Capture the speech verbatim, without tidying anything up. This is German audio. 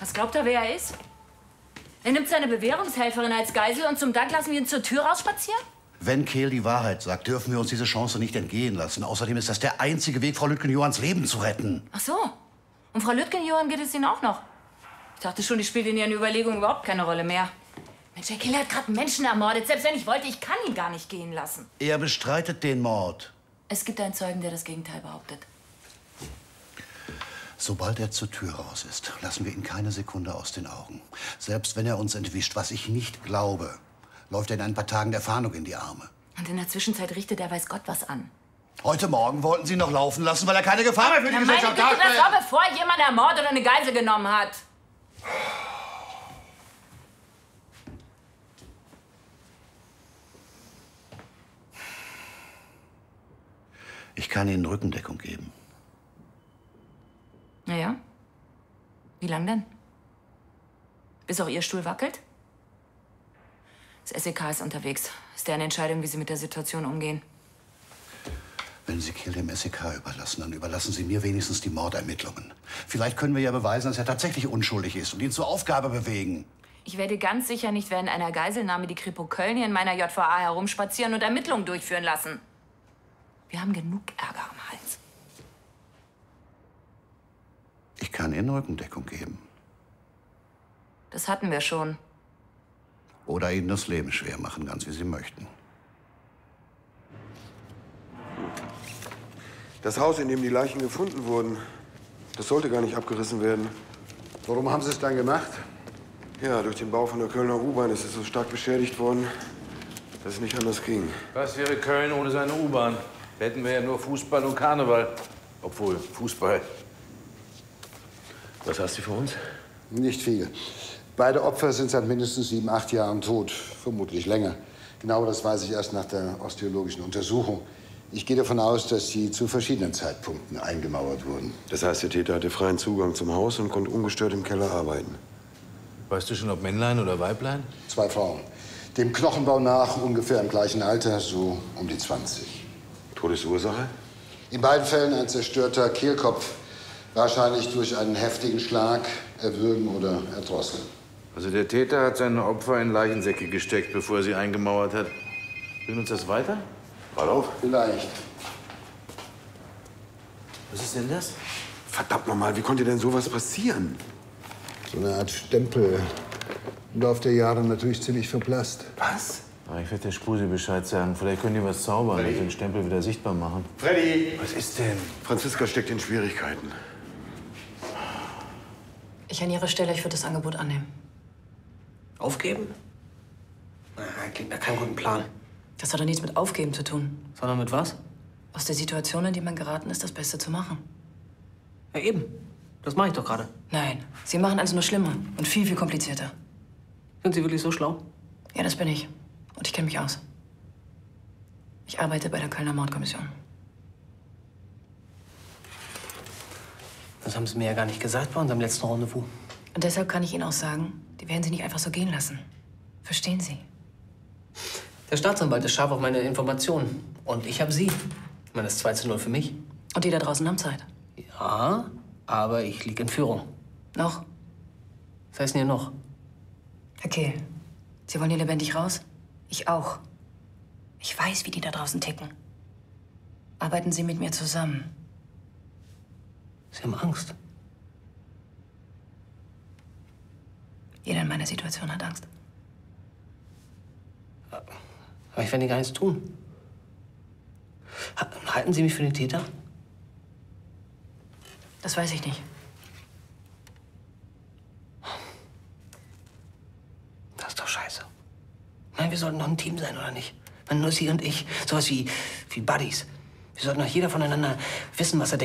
Was glaubt er, wer er ist? Er nimmt seine Bewährungshelferin als Geisel und zum Dank lassen wir ihn zur Tür rausspazieren? Wenn Kehl die Wahrheit sagt, dürfen wir uns diese Chance nicht entgehen lassen. Außerdem ist das der einzige Weg, Frau Lütgen-Johanns Leben zu retten. Ach so. Und Frau Lütgen-Johann geht es Ihnen auch noch? Ich dachte schon, die spielt in Ihren Überlegungen überhaupt keine Rolle mehr. Mensch, der Kehl hat gerade Menschen ermordet. Selbst wenn ich wollte, ich kann ihn gar nicht gehen lassen. Er bestreitet den Mord. Es gibt einen Zeugen, der das Gegenteil behauptet. Sobald er zur Tür raus ist, lassen wir ihn keine Sekunde aus den Augen. Selbst wenn er uns entwischt, was ich nicht glaube, läuft er in ein paar Tagen der Fahndung in die Arme. Und in der Zwischenzeit richtet er weiß Gott was an. Heute Morgen wollten Sie ihn noch laufen lassen, weil er keine Gefahr mehr für die Ja, Gesellschaft meine Güte, darstellt. das war, bevor jemand ermordet oder eine Geisel genommen hat. Ich kann Ihnen Rückendeckung geben. Na ja? Wie lang denn? Bis auch Ihr Stuhl wackelt? Das S E K ist unterwegs. Ist deren Entscheidung, wie sie mit der Situation umgehen. Wenn Sie Kehl dem S E K überlassen, dann überlassen Sie mir wenigstens die Mordermittlungen. Vielleicht können wir ja beweisen, dass er tatsächlich unschuldig ist und ihn zur Aufgabe bewegen. Ich werde ganz sicher nicht während einer Geiselnahme die Kripo Köln hier in meiner J V A herumspazieren und Ermittlungen durchführen lassen. Wir haben genug Ärger am Hals. Ich kann Ihnen Rückendeckung geben. Das hatten wir schon. Oder Ihnen das Leben schwer machen, ganz wie Sie möchten. Das Haus, in dem die Leichen gefunden wurden, das sollte gar nicht abgerissen werden. Warum haben Sie es dann gemacht? Ja, durch den Bau von der Kölner U-Bahn ist es so stark beschädigt worden, dass es nicht anders ging. Was wäre Köln ohne seine U-Bahn? Hätten wir ja nur Fußball und Karneval. Obwohl, Fußball. Was hast du für uns? Nicht viel. Beide Opfer sind seit mindestens sieben, acht Jahren tot. Vermutlich länger. Genau das weiß ich erst nach der osteologischen Untersuchung. Ich gehe davon aus, dass sie zu verschiedenen Zeitpunkten eingemauert wurden. Das heißt, der Täter hatte freien Zugang zum Haus und konnte ungestört im Keller arbeiten. Weißt du schon, ob Männlein oder Weiblein? Zwei Frauen. Dem Knochenbau nach ungefähr im gleichen Alter, so um die zwanzig. Todesursache? In beiden Fällen ein zerstörter Kehlkopf. Wahrscheinlich durch einen heftigen Schlag, Erwürgen oder Erdrosseln. Also der Täter hat seine Opfer in Leichensäcke gesteckt, bevor er sie eingemauert hat. Bringt uns das weiter? Warte auf. Vielleicht. Was ist denn das? Verdammt nochmal, wie konnte denn sowas passieren? So eine Art Stempel. Im Laufe der Jahre natürlich ziemlich verblasst. Was? Ah, ich werde der Spusi Bescheid sagen. Vielleicht können die was zaubern und den Stempel wieder sichtbar machen. Freddy! Was ist denn? Franziska steckt in Schwierigkeiten. Ich an Ihrer Stelle, ich würde das Angebot annehmen. Aufgeben? Na, klingt nach keinem guten Plan. Das hat doch nichts mit Aufgeben zu tun. Sondern mit was? Aus der Situation, in die man geraten ist, das Beste zu machen. Ja, eben. Das mache ich doch gerade. Nein, Sie machen alles nur schlimmer und viel, viel komplizierter. Sind Sie wirklich so schlau? Ja, das bin ich. Und ich kenne mich aus. Ich arbeite bei der Kölner Mordkommission. Das haben Sie mir ja gar nicht gesagt bei unserem letzten Rendezvous. Und deshalb kann ich Ihnen auch sagen, die werden Sie nicht einfach so gehen lassen. Verstehen Sie? Der Staatsanwalt ist scharf auf meine Informationen. Und ich habe Sie. Ich meine, das ist zwei zu null für mich. Und die da draußen haben Zeit. Ja, aber ich liege in Führung. Noch? Was heißt denn hier noch? Okay. Sie wollen hier lebendig raus? Ich auch. Ich weiß, wie die da draußen ticken. Arbeiten Sie mit mir zusammen. Sie haben Angst. Jeder in meiner Situation hat Angst. Aber ich werde gar nichts tun. Halten Sie mich für den Täter? Das weiß ich nicht. Das ist doch scheiße. Nein, wir sollten doch ein Team sein, oder nicht? Man, nur Sie und ich. Sowas wie, wie Buddies. Wir sollten doch jeder voneinander wissen, was er denkt.